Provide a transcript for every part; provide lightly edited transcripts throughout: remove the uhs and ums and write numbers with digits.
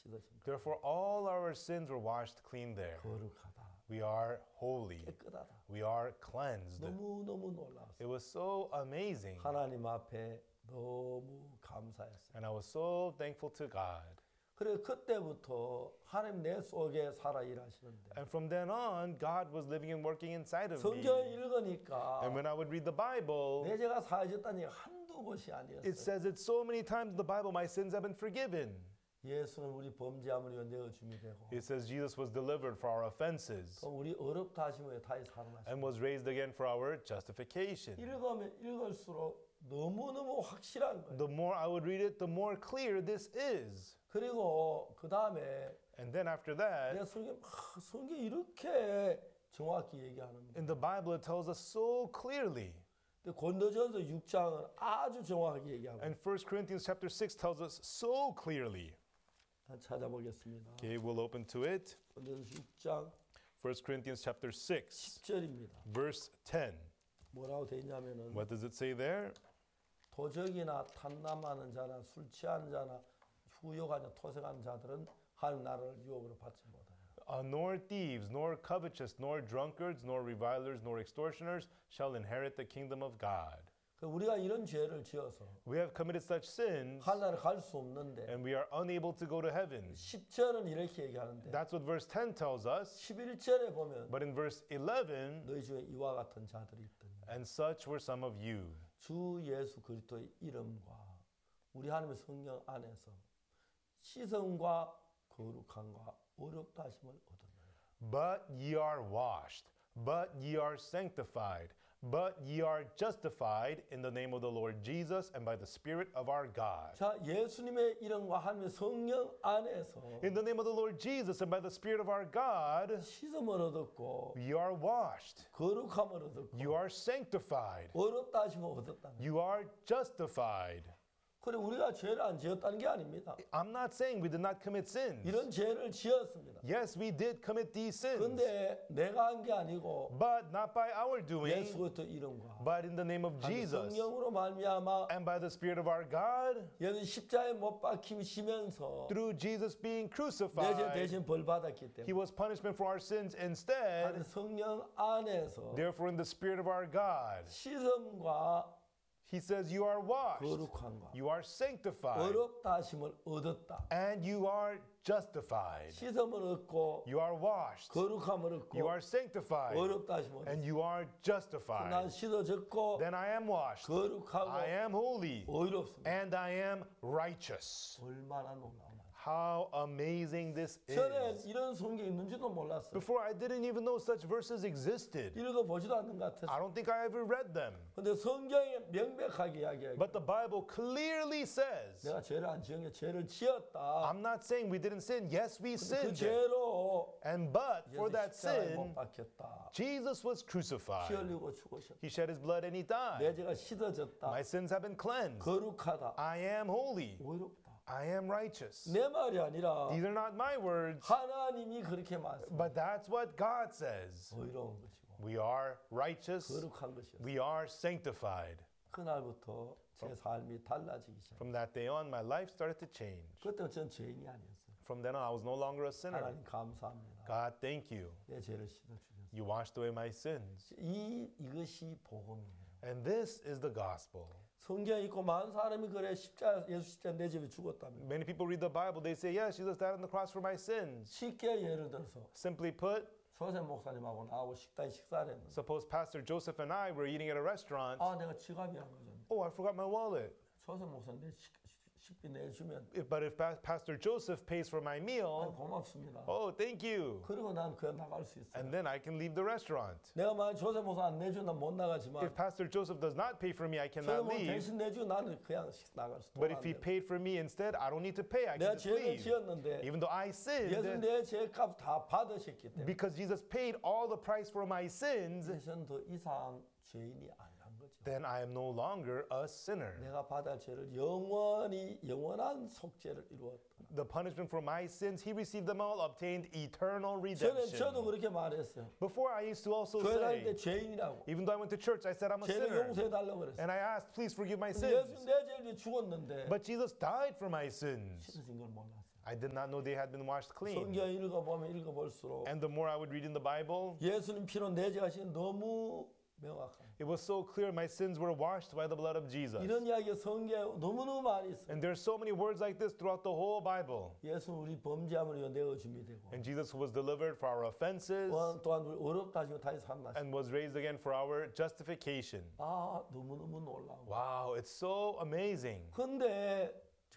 씻어진 것. Therefore, all our sins were washed clean there. 거룩하다. We are holy. 깨끗하다. We are cleansed. 너무너무 놀라웠어요. It was so amazing. 하나님 앞에 너무 감사했어요. And I was so thankful to God. 그래 그때부터 하나님 내 속에 살아 일하시는데 And from then on, God was living and working inside of me. 성경을 읽으니까 And when I would read the Bible, 내 죄가 사해졌다는 얘기가 한두 곳이 it 아니었어요. says it so many times in the Bible, my sins have been forgiven. 예수는 우리 범죄함을 위해 내어줌이 되고 It says Jesus was delivered for our offenses 또 우리 어렵다 하심을 다시 살아나시고 and was raised again for our justification. 읽으면 읽을수록 너무너무 확실한 거예요. The more I would read it, the more clear this is. 그리고 그 다음에 And then after that, 내 성경 이렇게 정확히 얘기하는 거예요. in the Bible, it tells us so clearly. 근데 고린도전서 6장은 아주 정확하게 얘기하고 And 1 Corinthians chapter 6 tells us so clearly. 찾아보겠습니다. Okay, we'll open to it. 고린도전서 6장 1 Corinthians chapter 6, 10절입니다. verse 10. 뭐라고 돼 있냐면은 What does it say there? 도적이나 탐남하는 자나 술 취하는 자나 후욕하는 토색하는 자들은 하나님 나라를 유혹으로 받지 못하요. Nor thieves, nor covetous, nor drunkards, nor revilers, nor extortioners shall inherit the kingdom of God. 우리가 이런 죄를 지어서 We have committed such sins, 하늘나라에 갈 수 없는데 and we are unable to go to heaven. 10절은 이렇게 얘기하는데 That's what verse 10 tells us. 11절에 보면 But in verse 11, 너희 중에 이와 같은 자들이 있더니 and such were some of you. 주 예수 그리스도의 이름과 우리 하나님의 성령 안에서 시선과 거룩함과 어렵다 하심을 얻었나요. But ye are washed, but ye are sanctified, but ye are justified in the name of the Lord Jesus and by the Spirit of our God. 자, 예수님의 이름과 하나님의 성령 안에서 In the name of the Lord Jesus and by the Spirit of our God, 시선을 얻었고 you are washed, 거룩함을 얻었고 you are sanctified, 어렵다 하심을 얻었다는 거예요. you are justified. 그래 우리가 죄를 안 지었다는 게 아닙니다. I'm not saying we did not commit sins. 이런 죄를 지었습니다. Yes, we did commit these sins, 근데 내가 한 게 아니고 but not by our doing, 예수 그리스도 이름과 but in the name of Jesus 성령으로 말미암아 and by the Spirit of our God, 예수 십자가에 못 박히시면서 through Jesus being 내 죄 crucified. 대신 벌 받았기 He 때문에 was punishment for our sins 하나님 instead. 성령 안에서 Therefore, in the Spirit of our God, 시선과 He says, you are washed, 거룩함과 you are sanctified, 어렵다 하심을 얻었다. and you are justified. 시선을 얻고 You are washed, 거룩함을 얻고 you are sanctified, 어렵다 하심을 and 얻었다. you are 난 justified. 씻어졌고 Then I am washed, 거룩하고 I am holy, 의롭습니다. and I am righteous. 얼마나 놀라우나. How amazing this 전에 is. 이런 성경이 있는지도 몰랐어요. Before, I didn't even know such verses existed. 읽어보지도 않는 것 같았어요. I don't think I ever read them. 근데 성경에 명백하게 이야기해요. But the Bible clearly says, 내가 죄를 안 지은 게 죄를 지었다. I'm not saying we didn't sin. Yes, we 그 sinned. 죄로 And but for that 십자가에 못 sin, 박혔다. Jesus was 피 crucified. 흘리고 죽으셨다. He shed his blood and he 내 died. 죄가 씻어졌다. My sins have been cleansed. 거룩하다. I am holy. 의롭다. I am righteous. 내 말이 아니라 These are not my words, 하나님이 그렇게 말씀하셨다. but that's what God says. 의로운 것이고 We are righteous. 거룩한 것이었어요. We are sanctified. 그날부터 제 삶이 달라지기 시작했어요. From that day on, my life started to change. 그때는 전 죄인이 아니었어요. From then on, I was no longer a sinner. 하나님 감사합니다. God, thank you. 내 죄를 씻어주셨어요. You washed away my sins. 이것이 복음이에요. And this is the gospel. 성경에 있고 많은 사람이 그래 예수 십자가 내 집에 죽었다며. Many people read the Bible, they say, yes, Jesus died on the cross for my sins. 쉽게 예를 들어서 Simply put, 조셉 목사님하고 나하고 식당에 식사를 했는데 suppose Pastor Joseph and I were eating at a restaurant. 아 내가 지갑이 안 가졌네. Oh, I forgot my wallet. 조셉 목사님 내 식비 내주면 But if Pastor Joseph pays for my meal, 고맙습니다. oh, thank you. 그리고 난 그냥 나갈 수 있어요. And then I can leave the restaurant. 내가 만약 조셉 목사 안 내주면 못 나가지만 If Pastor Joseph does not pay for me, I 조셉 cannot 목사 leave. 대신 내주고 나는 그냥 나갈 수 But if he paid for me instead, I don't need to pay. I 내가 can just 죄를 leave. 지었는데 Even though I 예수 sinned, 내 죄값 다 받으셨기 때문에 because Jesus paid all the price for my sins, 저는 더 이상 죄인이 아니란 거죠. then I am no longer a sinner. 내가 받을 죄를 영원한 속죄를 이루었다. The punishment for my sins, he received them all, obtained eternal 저도 redemption. 그렇게 말했어요. Before I used to also 교회 다닐 때 say, 죄인이라고. even though I went to church, I said I'm a 죄를 sinner. 용서해달라고 그랬어요. And I asked, please forgive my 예수 sins. 내 죄를 위해 죽었는데 But Jesus died for my sins. 씻어진 걸 몰랐어요. I did not know they had been washed clean. 성경 읽어보면 읽어볼수록 And the more I would read in the Bible, 예수님 피로 내 죄가 신 너무 명확합니다. it was so clear my sins were washed by the blood of Jesus. 이런 이야기가 성경에 너무너무 많이 있어요. And there's so many words like this throughout the whole Bible. 예수는 우리 범죄함을 내어 준비되고 And Jesus was delivered for our offenses 또한 우리 어렵다 하시고 다시 살아나시고 and was raised again for our justification. 너무너무 놀라워. Wow, it's so amazing. 근데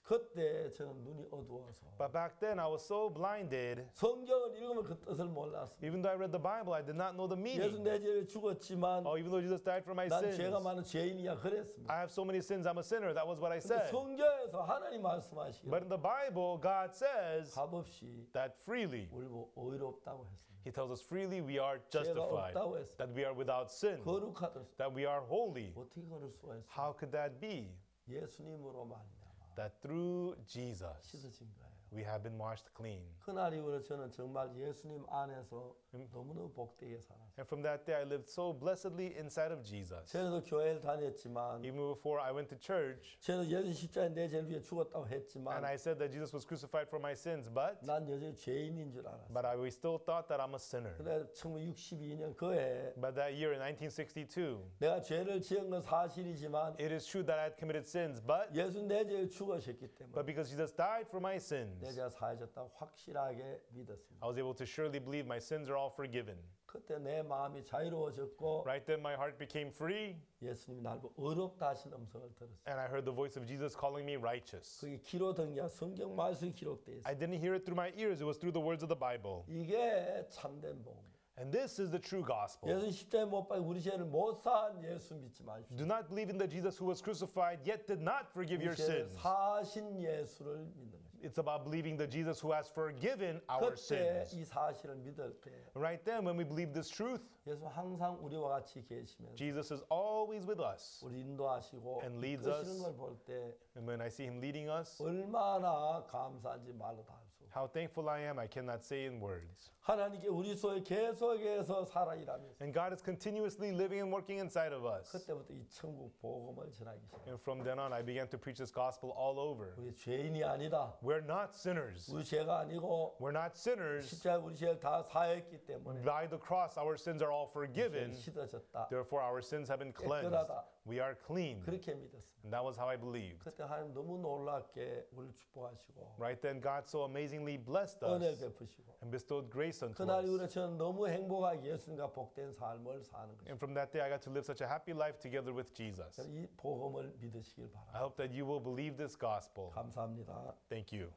그때 저는 눈이 어두워서 But back then I was so blinded. 성경을 읽으면 그 뜻을 몰랐어요. Even though I read the Bible, I did not know the 예수 meaning. 내 죄를 죽었지만 Oh, even though Jesus died for my 난 sins, 죄가 많은 죄인이야 그랬습니다. I have so many sins, I'm a sinner. That was what I 근데 said. 성경에서 하나님 말씀하시기를 But in the Bible, God says 값없이 that freely, 우리 의롭다고 했습니다. He tells us freely we are 죄가 justified, 없다고 했습니다. that we are without sin, 거룩하다. that we are holy. 어떻게 그럴 수가 있어요? How could that be? 예수님으로 말미암아 That through Jesus 씻어진 거예요. we have been washed clean. 그날 이후로 저는 정말 예수님 안에서 너무너무 복되게 살았어요. And from that day, I lived so blessedly inside of Jesus. 저도 교회를 다녔지만 Even before I went to church, 저도 예수 십자가에 내 죄를 위해 죽었다고 and 했지만 I said that Jesus was crucified for my sins, but 난 여전히 죄인인 줄 알았어요. I still thought that I'm a sinner. 근데 1962년 그해 But that year in 1962, 내가 죄를 지은 건 사실이지만 it is true that I had committed sins, but 예수 내 죄를 죽으셨기 때문에 because Jesus died for my sins, 내 죄가 사해졌다고 확실하게 믿었습니다. I was able to surely believe my sins are all forgiven. 그때 내 마음이 자유로워졌고 Right then, my heart became free, 예수님이 나를 어렵다 하신 음성을 들었어요. and I heard the voice of Jesus calling me righteous. 그게 귀로 듣는 게 아니라 성경 말씀이 기록되어 있어요. I didn't hear it through my ears, it was through the words of the Bible. 이게 참된 복음. And this is the true gospel. 예수 십자가에 못 박혀 우리 죄를 못 산 예수 믿지 마십시오. Do not believe in the Jesus who was crucified yet did not forgive your 우리 죄를 sins. 사신 예수를 믿는 거죠. It's about believing the Jesus who has forgiven our 그때 sins. 이 사실을 믿을 때 Right then, when we believe this truth, 예수 항상 우리와 같이 계시면서 Jesus is always with us. 우리 인도하시고 And leads 이끄시는 us. 걸 볼 때 And when I see him leading us, 얼마나 감사한지 말로 다 할 수 없어요. how thankful I am, I cannot say in words. 하나님께 우리 속에 계속해서 살아 일하면서 And God is continuously living and working inside of us. 그때부터 이 천국 복음을 전하기 시작해요. And from then on, I began to preach this gospel all over. 우리 죄인이 아니다. We're not sinners. 우리 죄가 아니고 We're not sinners. 십자가에 우리 죄를 다 사했기 때문에 By the cross, our sins are all forgiven. 씻어졌다. Therefore, our sins have been cleansed. We are clean. 그렇게 믿었습니다. And that was how I believed. 그때 하나님 너무 놀랍게 우리를 축복하시고 Right then, God so amazingly blessed 은혜를 us 베푸시고 and bestowed grace unto 그날 us. 이후로 저는 너무 행복하게 예수님과 복된 삶을 사는 것입니다. And from that day, I got to live such a happy life together with Jesus. 이 복음을 믿으시길 I 바랍니다. hope that you will believe this gospel. 감사합니다. Thank you.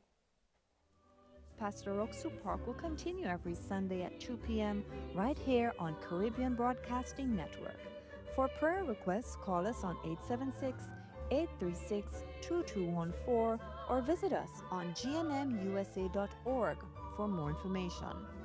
Pastor Roxu Park will continue every Sunday at 2 p.m. right here on Caribbean Broadcasting Network. For prayer requests, call us on 876-836-2214 or visit us on gnmusa.org for more information.